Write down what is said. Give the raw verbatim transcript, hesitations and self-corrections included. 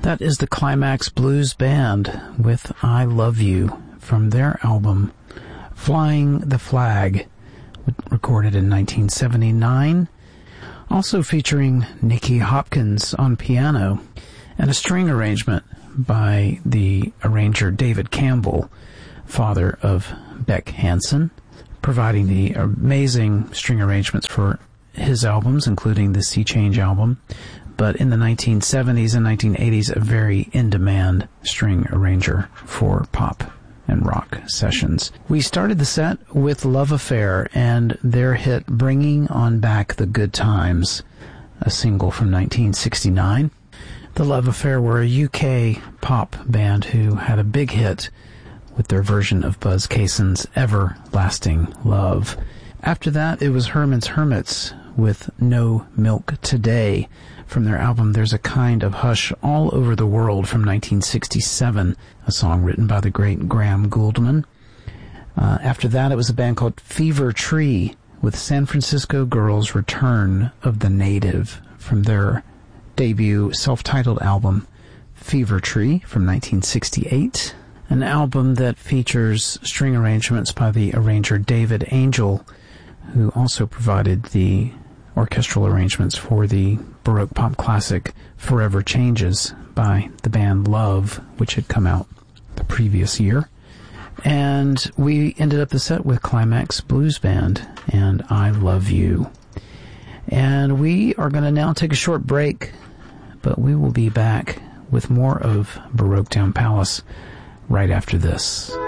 That is the Climax Blues Band with I Love You from their album Flying the Flag, recorded in nineteen seventy-nine. Also featuring Nicky Hopkins on piano and a string arrangement by the arranger David Campbell, father of Beck Hansen, providing the amazing string arrangements for his albums, including the Sea Change album. But in the nineteen seventies and nineteen eighties, a very in-demand string arranger for pop and rock sessions. We started the set with Love Affair and their hit Bringing On Back the Good Times, a single from nineteen sixty-nine. The Love Affair were a U K pop band who had a big hit with their version of Buzz Casson's Everlasting Love. After that, it was Herman's Hermits with No Milk Today from their album There's a Kind of Hush All Over the World from nineteen sixty-seven, a song written by the great Graham Gouldman. Uh, after that, it was a band called Fever Tree with San Francisco Girls Return of the Native from their debut self-titled album Fever Tree from nineteen sixty-eight, an album that features string arrangements by the arranger David Angel, who also provided the orchestral arrangements for the Baroque pop classic Forever Changes by the band Love, which had come out the previous year. And we ended up the set with Climax Blues Band and I Love You. And we are going to now take a short break, but we will be back with more of Baroque Town Palace right after this.